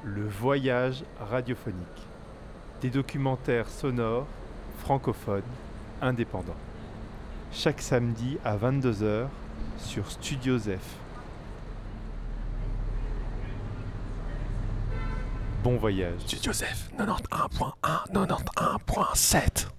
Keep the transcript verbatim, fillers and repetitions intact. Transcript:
Le voyage radiophonique. Des documentaires sonores, francophones, indépendants. Chaque samedi à vingt-deux heures sur Studio Zef. Bon voyage. Studio Zef, quatre-vingt-onze point un, quatre-vingt-onze point sept.